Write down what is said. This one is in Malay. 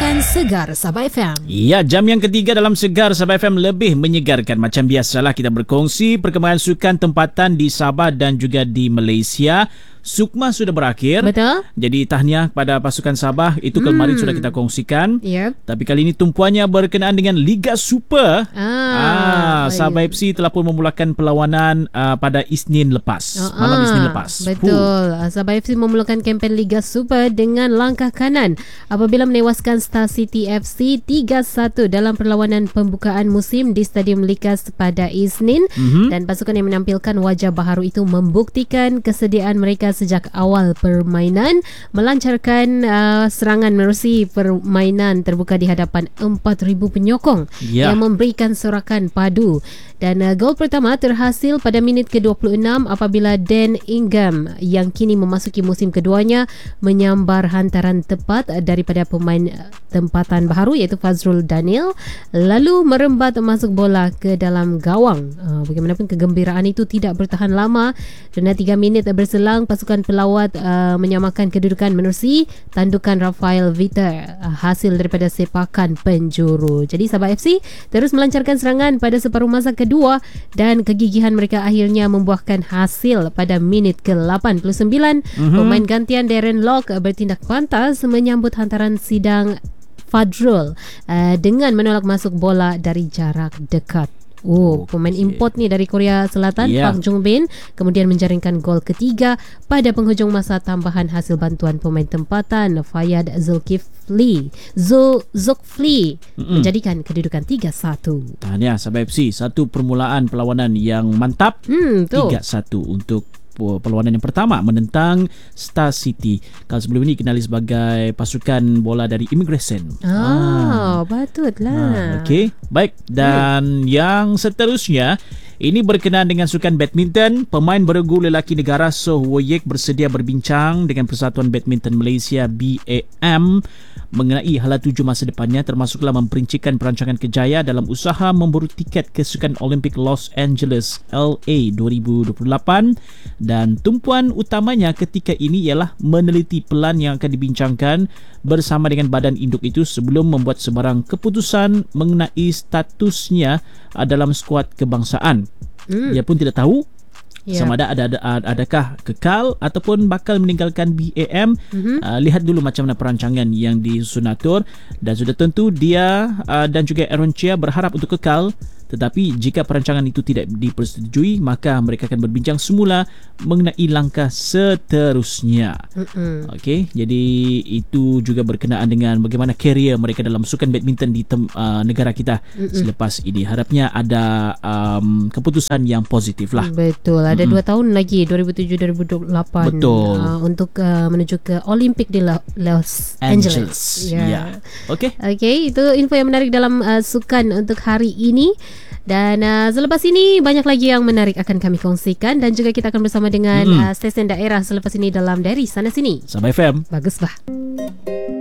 Sukan Segar Sabah FM. Ya, jam yang ketiga dalam Segar Sabah FM lebih menyegarkan. Macam biasalah kita berkongsi perkembangan sukan tempatan di Sabah dan juga di Malaysia. Sukma sudah berakhir. Betul. Jadi tahniah kepada pasukan Sabah. Itu kemarin sudah kita kongsikan. Yep. Tapi kali ini tumpuannya berkenaan dengan Liga Super. Sabah FC telah pun memulakan perlawanan pada Isnin lepas. Malam Isnin lepas. Betul. Sabah FC memulakan kempen Liga Super dengan langkah kanan apabila menewaskan Star City FC 3-1 dalam perlawanan pembukaan musim di Stadium Likas pada Isnin. Dan pasukan yang menampilkan wajah baharu itu membuktikan kesediaan mereka sejak awal permainan, melancarkan serangan menerusi permainan terbuka di hadapan 4,000 penyokong yang memberikan sorakan padu. Dan gol pertama terhasil pada minit ke-26 apabila Dan Ingham yang kini memasuki musim keduanya menyambar hantaran tepat daripada pemain tempatan baharu iaitu Fazrul Daniel, lalu merembat masuk bola ke dalam gawang. Bagaimanapun kegembiraan itu tidak bertahan lama kerana 3 minit berselang pasukan pelawat menyamakan kedudukan menerusi tandukan Rafael Viter hasil daripada sepakan penjuru. Jadi Sabah FC terus melancarkan serangan pada separuh masa kedua dan kegigihan mereka akhirnya membuahkan hasil pada minit ke-89. Pemain gantian Darren Lock bertindak pantas menyambut hantaran sidang Fadrul dengan menolak masuk bola dari jarak dekat. Pemain import ni dari Korea Selatan, Park Jung Bin, kemudian menjaringkan gol ketiga pada penghujung masa tambahan hasil bantuan pemain tempatan Fayyad Zulkifli menjadikan kedudukan 3-1. Tahniah Sabah FC, satu permulaan perlawanan yang mantap. 3-1 untuk perlawanan yang pertama menentang Star City. Kalau sebelum ini dikenali sebagai pasukan bola dari Immigration. Patutlah. Okey, baik. Dan yang seterusnya ini berkenaan dengan sukan badminton. Pemain beregu lelaki negara Soh Woyek bersedia berbincang dengan Persatuan Badminton Malaysia BAM mengenai hala tuju masa depannya, termasuklah memperincikan perancangan kejaya dalam usaha memburu tiket ke Sukan Olimpik Los Angeles LA 2028. Dan tumpuan utamanya ketika ini ialah meneliti pelan yang akan dibincangkan bersama dengan badan induk itu sebelum membuat sebarang keputusan mengenai statusnya dalam skuad kebangsaan. Dia pun tidak tahu sama ada adakah kekal ataupun bakal meninggalkan BAM. Lihat dulu macam mana perancangan yang disusun atur, dan sudah tentu dia dan juga Aaron Chia berharap untuk kekal. Tetapi jika perancangan itu tidak dipersetujui, maka mereka akan berbincang semula mengenai langkah seterusnya. Okey, jadi itu juga berkenaan dengan bagaimana karier mereka dalam sukan badminton di negara kita selepas ini. Harapnya ada keputusan yang positif lah. Betul, ada 2 tahun lagi, 2007-2028. Betul. Untuk menuju ke Olimpik di Los Angeles. Okey, itu info yang menarik dalam sukan untuk hari ini. Dan selepas ini banyak lagi yang menarik akan kami kongsikan, dan juga kita akan bersama dengan stesen daerah selepas ini dalam Dari Sana Sini Sabah FM. Bagus bah.